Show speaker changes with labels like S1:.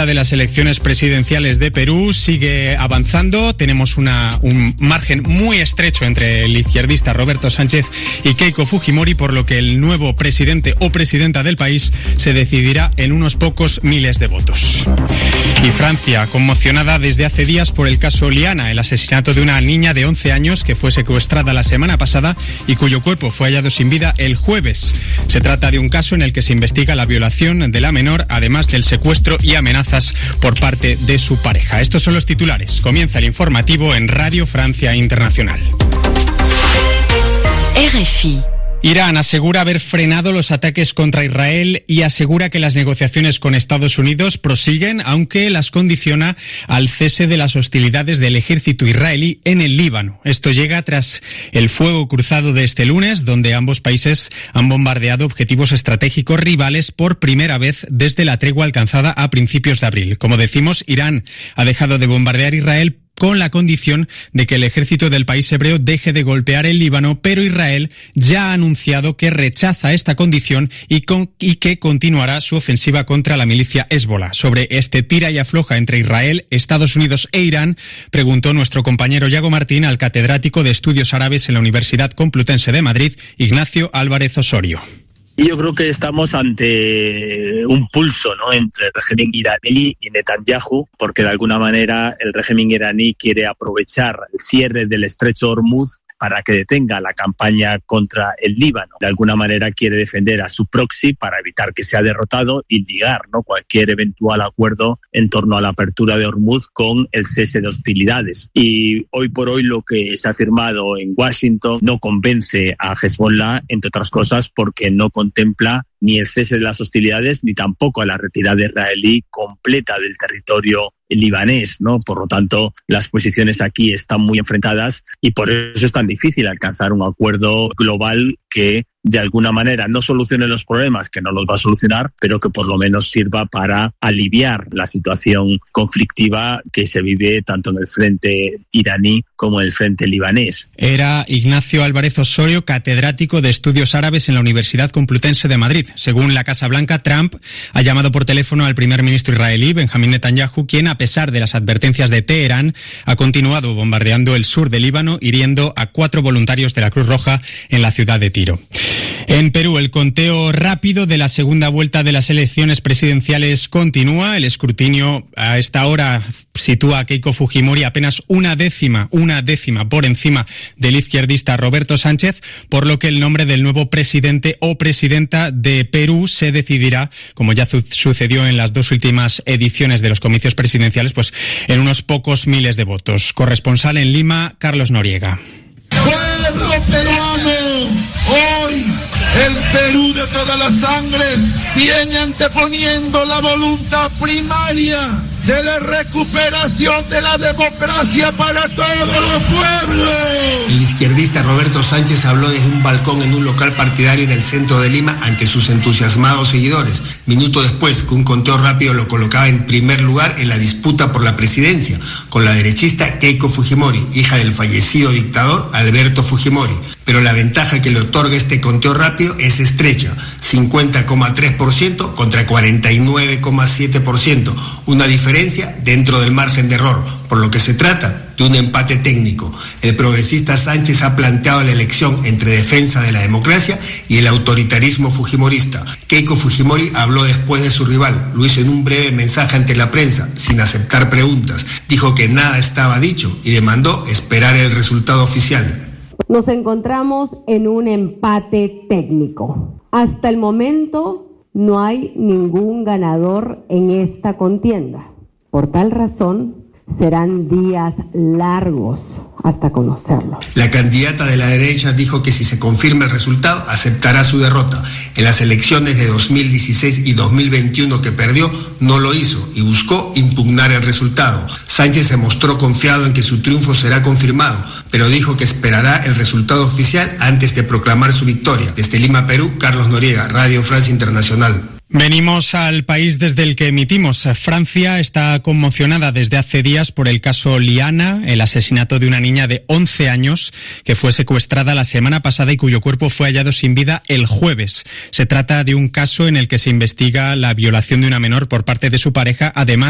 S1: vuelta de las elecciones presidenciales de Perú sigue avanzando. Tenemos un margen muy estrecho entre el izquierdista Roberto Sánchez y Keiko Fujimori, por lo que el nuevo presidente o presidenta del país se decidirá en unos pocos miles de votos. Y Francia, conmocionada desde hace días por el caso Liana, el asesinato de una niña de 11 años que fue secuestrada la semana pasada y cuyo cuerpo fue hallado sin vida el jueves. Se trata de un caso en el que se investiga la violación de la menor, además del secuestro y amenazas por parte de su pareja. Estos son los titulares. Comienza el informativo en Radio Francia Internacional.
S2: RFI.
S1: Irán asegura haber frenado los ataques contra Israel y asegura que las negociaciones con Estados Unidos prosiguen, aunque las condiciona al cese de las hostilidades del ejército israelí en el Líbano. Esto llega tras el fuego cruzado de este lunes, donde ambos países han bombardeado objetivos estratégicos rivales por primera vez desde la tregua alcanzada a principios de abril. Como decimos, Irán ha dejado de bombardear Israel con la condición de que el ejército del país hebreo deje de golpear el Líbano, pero Israel ya ha anunciado que rechaza esta condición y que continuará su ofensiva contra la milicia Hezbollah. Sobre este tira y afloja entre Israel, Estados Unidos e Irán, preguntó nuestro compañero Yago Martín al catedrático de Estudios Árabes en la Universidad Complutense de Madrid, Ignacio Álvarez Osorio.
S3: Y yo creo que estamos ante un pulso, ¿no?, entre el régimen iraní y Netanyahu, porque de alguna manera el régimen iraní quiere aprovechar el cierre del estrecho Hormuz para que detenga la campaña contra el Líbano. De alguna manera quiere defender a su proxy para evitar que sea derrotado y ligar, ¿no?, cualquier eventual acuerdo en torno a la apertura de Hormuz con el cese de hostilidades. Y hoy por hoy lo que se ha firmado en Washington no convence a Hezbollah, entre otras cosas, porque no contempla ni el cese de las hostilidades ni tampoco la retirada israelí completa del territorio libanés, ¿no? Por lo tanto, las posiciones aquí están muy enfrentadas y por eso es tan difícil alcanzar un acuerdo global que de alguna manera no solucione los problemas, que no los va a solucionar, pero que por lo menos sirva para aliviar la situación conflictiva que se vive tanto en el frente iraní como en el frente libanés.
S1: Era Ignacio Álvarez Osorio, catedrático de Estudios Árabes en la Universidad Complutense de Madrid. Según la Casa Blanca, Trump ha llamado por teléfono al primer ministro israelí, Benjamín Netanyahu, quien, a pesar de las advertencias de Teherán, ha continuado bombardeando el sur del Líbano, hiriendo a 4 voluntarios de la Cruz Roja en la ciudad de Tiro. En Perú, el conteo rápido de la segunda vuelta de las elecciones presidenciales continúa. El escrutinio a esta hora sitúa a Keiko Fujimori apenas una décima por encima del izquierdista Roberto Sánchez, por lo que el nombre del nuevo presidente o presidenta de Perú se decidirá, como ya sucedió en las 2 últimas ediciones de los comicios presidenciales, pues en unos pocos miles de votos. Corresponsal en Lima, Carlos Noriega.
S4: ¡Pueblo peruano! Hoy el Perú de todas las sangres viene anteponiendo la voluntad primaria de la recuperación de la democracia para todos los pueblos.
S5: El izquierdista Roberto Sánchez habló desde un balcón en un local partidario del centro de Lima ante sus entusiasmados seguidores, minuto después que un conteo rápido lo colocaba en primer lugar en la disputa por la presidencia, con la derechista Keiko Fujimori, hija del fallecido dictador Alberto Fujimori. Pero la ventaja que le otorga este conteo rápido es estrecha, 50,3% contra 49,7%, una diferencia dentro del margen de error, por lo que se trata de un empate técnico. El progresista Sánchez ha planteado la elección entre defensa de la democracia y el autoritarismo fujimorista. Keiko Fujimori habló después de su rival, lo hizo en un breve mensaje ante la prensa, sin aceptar preguntas. Dijo que nada estaba dicho y demandó esperar el resultado oficial.
S6: Nos encontramos en un empate técnico. Hasta el momento no hay ningún ganador en esta contienda. Por tal razón, serán días largos hasta conocerlo.
S5: La candidata de la derecha dijo que si se confirma el resultado, aceptará su derrota. En las elecciones de 2016 y 2021 que perdió, no lo hizo y buscó impugnar el resultado. Sánchez se mostró confiado en que su triunfo será confirmado, pero dijo que esperará el resultado oficial antes de proclamar su victoria. Desde Lima, Perú, Carlos Noriega, Radio Francia Internacional.
S1: Venimos al país desde el que emitimos. Francia está conmocionada desde hace días por el caso Liana, el asesinato de una niña de 11 años que fue secuestrada la semana pasada y cuyo cuerpo fue hallado sin vida el jueves. Se trata de un caso en el que se investiga la violación de una menor por parte de su pareja, además